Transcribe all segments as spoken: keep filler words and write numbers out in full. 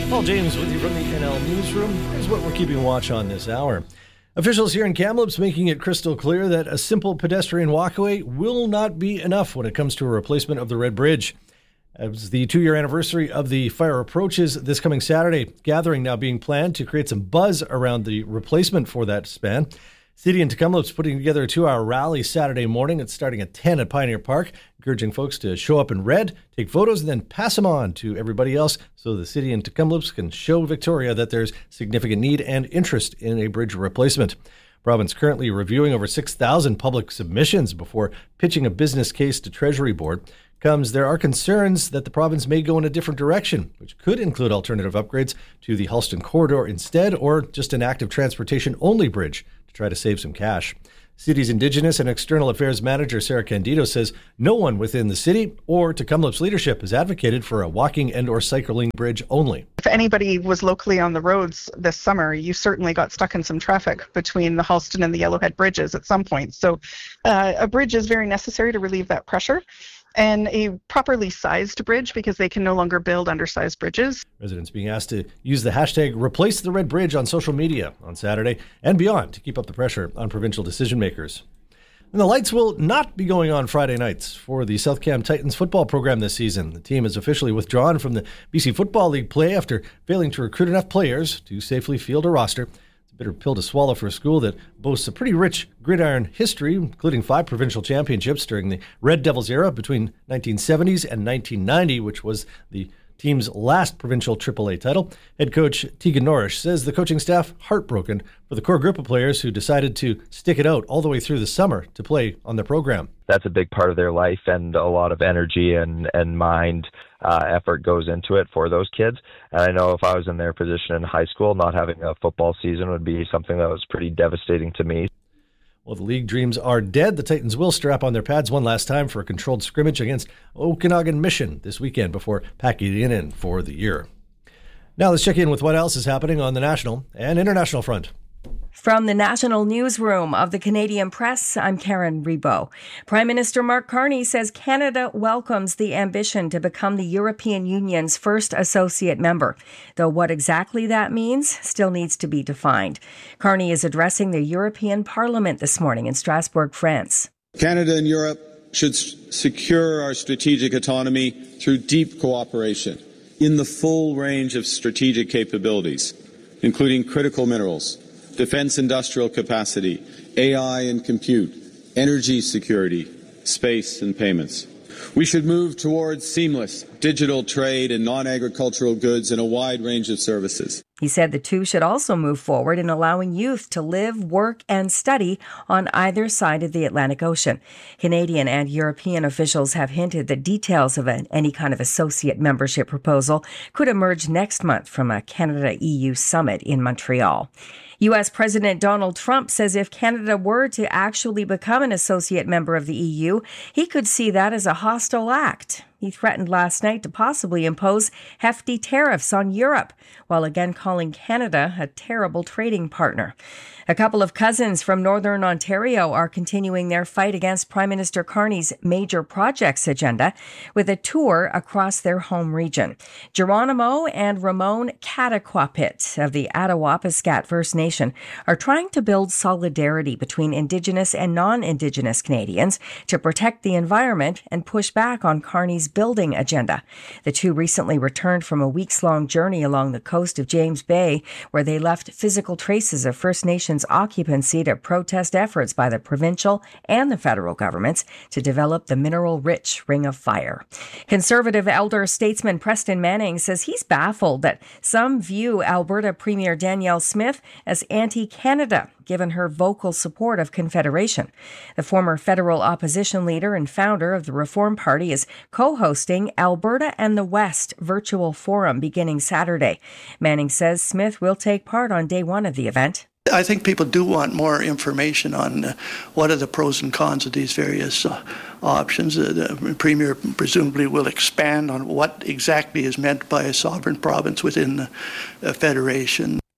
Paul James with you from the N L Newsroom. Here's what we're keeping watch on this hour. Officials here in Kamloops making it crystal clear that a simple pedestrian walkway will not be enough when it comes to a replacement of the Red Bridge. As the two-year anniversary of the fire approaches this coming Saturday, gathering now being planned to create some buzz around the replacement for that span. City and Kamloops putting together a two-hour rally Saturday morning. It's starting at ten at Pioneer Park, encouraging folks to show up in red, take photos, and then pass them on to everybody else so the city and Kamloops can show Victoria that there's significant need and interest in a bridge replacement. Province currently reviewing over six thousand public submissions before pitching a business case to Treasury Board. Comes there are concerns that the province may go in a different direction, which could include alternative upgrades to the Halston Corridor instead, or just an active transportation-only bridge to try to save some cash. City's Indigenous and External Affairs Manager Sarah Candido says no one within the city or to Kamloops leadership has advocated for a walking and or cycling bridge only. If anybody was locally on the roads this summer, you certainly got stuck in some traffic between the Halston and the Yellowhead bridges at some point. So uh, a bridge is very necessary to relieve that pressure. And a properly sized bridge because they can no longer build undersized bridges. Residents being asked to use the hashtag Replace the Red Bridge on social media on Saturday and beyond to keep up the pressure on provincial decision makers. And the lights will not be going on Friday nights for the South Cam Titans football program this season. The team has officially withdrawn from the B C Football League play after failing to recruit enough players to safely field a roster. Bitter pill to swallow for a school that boasts a pretty rich gridiron history, including five provincial championships during the Red Devils era between nineteen seventies and nineteen ninety, which was the team's last provincial triple A title. Head coach Tegan Norrish says the coaching staff heartbroken for the core group of players who decided to stick it out all the way through the summer to play on the program. That's a big part of their life, and a lot of energy and, and mind uh, effort goes into it for those kids. And I know if I was in their position in high school, not having a football season would be something that was pretty devastating to me. Well, the league dreams are dead. The Titans will strap on their pads one last time for a controlled scrimmage against Okanagan Mission this weekend before packing it in for the year. Now let's check in with what else is happening on the national and international front. From the National Newsroom of the Canadian Press, I'm Karen Rebo. Prime Minister Mark Carney says Canada welcomes the ambition to become the European Union's first associate member, though what exactly that means still needs to be defined. Carney is addressing the European Parliament this morning in Strasbourg, France. Canada and Europe should s- secure our strategic autonomy through deep cooperation in the full range of strategic capabilities, including critical minerals, defense industrial capacity, A I and compute, energy security, space and payments. We should move towards seamless digital trade in non-agricultural goods and a wide range of services. He said the two should also move forward in allowing youth to live, work, and study on either side of the Atlantic Ocean. Canadian and European officials have hinted that details of an, any kind of associate membership proposal could emerge next month from a Canada-E U summit in Montreal. U S. President Donald Trump says if Canada were to actually become an associate member of the E U, he could see that as a hostile act. He threatened last night to possibly impose hefty tariffs on Europe, while again calling Canada a terrible trading partner. A couple of cousins from Northern Ontario are continuing their fight against Prime Minister Carney's major projects agenda with a tour across their home region. Geronimo and Ramon Cataquapit of the Attawapiskat First Nation are trying to build solidarity between Indigenous and non-Indigenous Canadians to protect the environment and push back on Carney's building agenda. The two recently returned from a weeks-long journey along the coast of James Bay, where they left physical traces of First Nations occupancy to protest efforts by the provincial and the federal governments to develop the mineral-rich Ring of Fire. Conservative elder statesman Preston Manning says he's baffled that some view Alberta Premier Danielle Smith as anti-Canada, given her vocal support of Confederation. The former federal opposition leader and founder of the Reform Party is co-hosting Alberta and the West virtual forum beginning Saturday. Manning says Smith will take part on day one of the event. I think people do want more information on uh, what are the pros and cons of these various uh, options. Uh, the Premier presumably will expand on what exactly is meant by a sovereign province within the uh, Federation.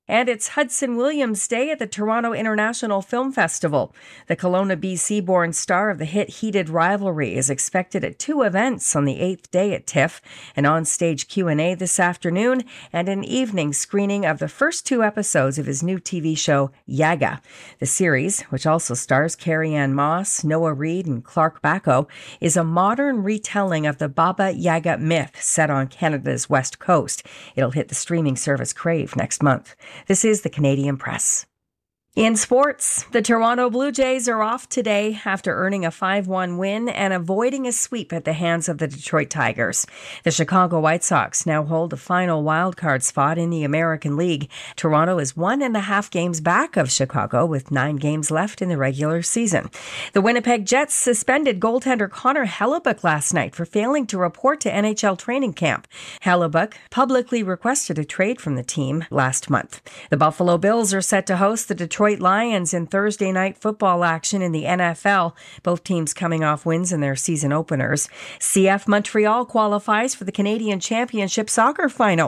And it's Hudson Williams Day at the Toronto International Film Festival. The Kelowna, B C-born star of the hit Heated Rivalry is expected at two events on the eighth day at TIFF, an on-stage Q and A this afternoon, and an evening screening of the first two episodes of his new T V show, Yaga. The series, which also stars Carrie-Anne Moss, Noah Reid, and Clark Bacco, is a modern retelling of the Baba Yaga myth set on Canada's west coast. It'll hit the streaming service Crave next month. This is the Canadian Press. In sports, the Toronto Blue Jays are off today after earning a five one win and avoiding a sweep at the hands of the Detroit Tigers. The Chicago White Sox now hold a final wildcard spot in the American League. Toronto is one and a half games back of Chicago with nine games left in the regular season. The Winnipeg Jets suspended goaltender Connor Hellebuyck last night for failing to report to N H L training camp. Hellebuyck publicly requested a trade from the team last month. The Buffalo Bills are set to host the Detroit Lions in Thursday night football action in the N F L, both teams coming off wins in their season openers. C F Montreal qualifies for the Canadian Championship Soccer Final.